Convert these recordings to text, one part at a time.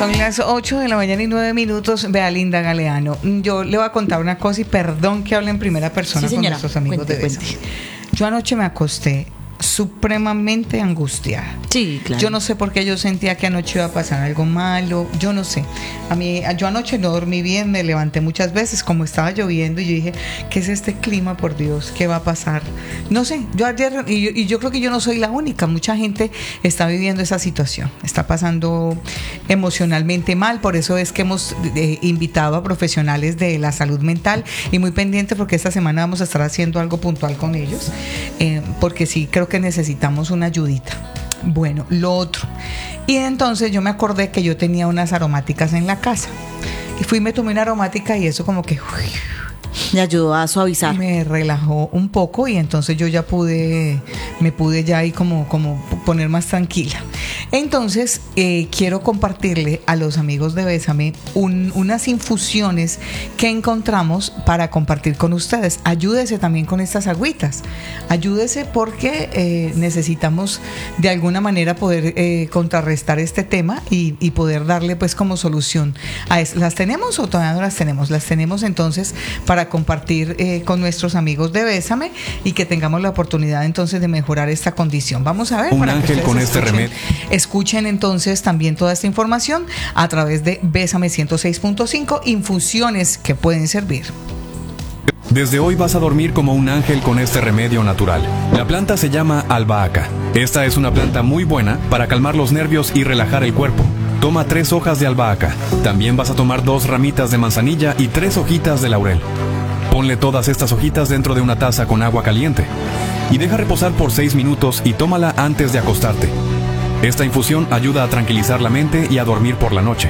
Son las 8 de la mañana y 9 minutos. Vea, Linda Galeano, yo le voy a contar una cosa y perdón que hable en primera persona con nuestros amigos de Bésame. Yo anoche me acosté supremamente angustiada. Sí, claro. Yo no sé por qué yo sentía que anoche iba a pasar algo malo, yo no sé. Yo anoche no dormí bien, me levanté muchas veces como estaba lloviendo y yo dije, ¿qué es este clima, por Dios? ¿Qué va a pasar? No sé, yo ayer, y yo creo que yo no soy la única, mucha gente está viviendo esa situación, está pasando emocionalmente mal, por eso es que hemos invitado a profesionales de la salud mental y muy pendiente porque esta semana vamos a estar haciendo algo puntual con ellos, porque sí, creo que necesitamos una ayudita. Bueno, lo otro. Y entonces yo me acordé que yo tenía unas aromáticas en la casa. Y fui y me tomé una aromática y eso como que me ayudó a suavizar. Me relajó un poco y entonces yo ya me pude ya ahí como poner más tranquila. Entonces quiero compartirle a los amigos de Bésame unas infusiones que encontramos para compartir con ustedes. Ayúdese también con estas agüitas. Ayúdese porque necesitamos de alguna manera poder contrarrestar este tema y poder darle pues como solución a eso. ¿Las tenemos o todavía no las tenemos? Las tenemos entonces para compartir con nuestros amigos de Bésame y que tengamos la oportunidad entonces de mejorar esta condición. Vamos a ver. Un ángel con este remedio. Escuchen entonces también toda esta información a través de Bésame 106.5, infusiones que pueden servir. Desde hoy vas a dormir como un ángel con este remedio natural. La planta se llama albahaca. Esta es una planta muy buena para calmar los nervios y relajar el cuerpo. Toma 3 hojas de albahaca. También vas a tomar 2 ramitas de manzanilla y 3 hojitas de laurel. Ponle todas estas hojitas dentro de una taza con agua caliente y deja reposar por 6 minutos y tómala antes de acostarte. Esta infusión ayuda a tranquilizar la mente y a dormir por la noche.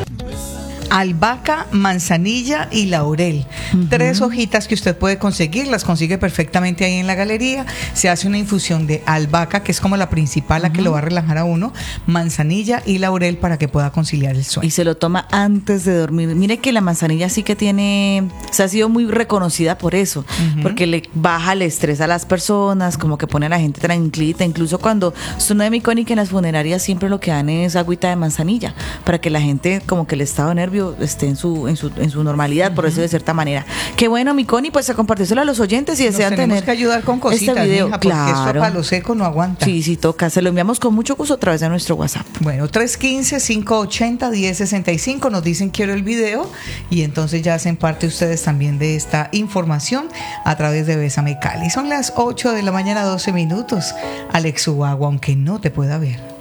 Albahaca, manzanilla y laurel. 3 hojitas que usted puede conseguir, las consigue perfectamente ahí en la galería. Se hace una infusión de albahaca, que es como la principal, la que lo va a relajar a uno, manzanilla y laurel para que pueda conciliar el sueño. Y se lo toma antes de dormir. Mire que la manzanilla sí que tiene, ha sido muy reconocida por eso, porque le baja el estrés a las personas, como que pone a la gente tranquilita. Incluso cuando suena de mi Connie, que en las funerarias siempre lo que dan es agüita de manzanilla, para que la gente como que el estado de nervio esté en su normalidad, por decirlo de cierta manera. Qué bueno, mi Connie, pues a compartírselo a los oyentes y desean tener. Tenemos que ayudar con cositas, este video, mija, porque esto a palo seco no aguanta. Sí, toca. Se lo enviamos con mucho gusto a través de nuestro WhatsApp. Bueno, 315-580-1065 nos dicen quiero el video y entonces ya hacen parte ustedes también de esta información a través de Bésame Cali. Son las 8 de la mañana, 12 minutos. Alex Ubago, aunque no te pueda ver.